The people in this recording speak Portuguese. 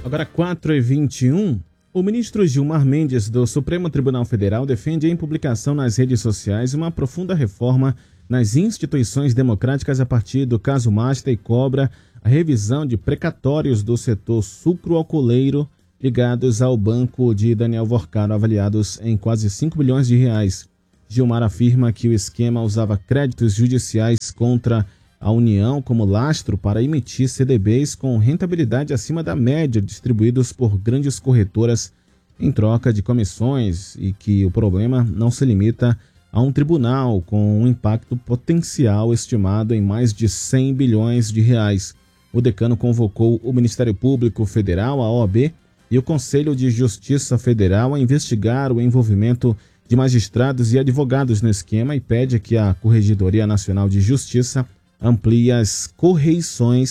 Agora 4h21, o ministro Gilmar Mendes do Supremo Tribunal Federal defende em publicação nas redes sociais uma profunda reforma nas instituições democráticas a partir do caso Masta e cobra a revisão de precatórios do setor sucroalcooleiro ligados ao banco de Daniel Vorcaro, avaliados em quase 5 bilhões de reais. Gilmar afirma que o esquema usava créditos judiciais contra a União como lastro para emitir CDBs com rentabilidade acima da média distribuídos por grandes corretoras em troca de comissões e que o problema não se limita a um tribunal com um impacto potencial estimado em mais de 100 bilhões de reais. O decano convocou o Ministério Público Federal, a OAB, e o Conselho de Justiça Federal a investigar o envolvimento de magistrados e advogados no esquema e pede que a Corregedoria Nacional de Justiça amplie as correições